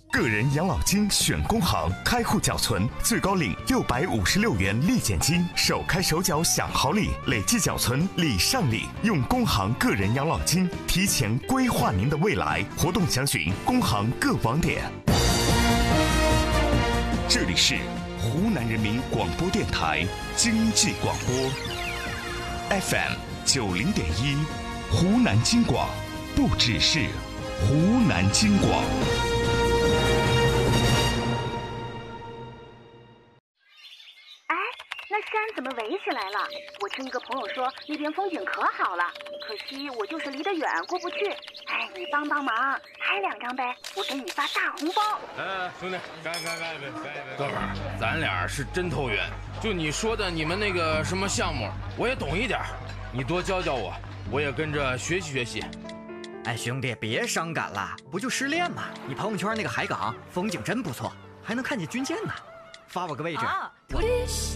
个人养老金选工行，开户缴存，最高领656元立减金，手开手缴享好礼，累计缴存礼上礼。用工行个人养老金提前规划您的未来。活动详询工行各网点。这里是湖南人民广播电台经济广播 FM90.1，湖南经广，不只是湖南经广。 山怎么围起来了？我听一个朋友说那边风景可好了，可惜我就是离得远过不去。哎，你帮帮忙，拍2张呗，我给你发大红包。 兄弟，该，哥们儿，咱俩是真投缘。就你说的你们那个什么项目，我也懂一点，你多教教我，我也跟着学习学习。 哎，兄弟，别伤感了，不就失恋吗？你朋友圈那个海港风景真不错，还能看见军舰呢，发我个位置。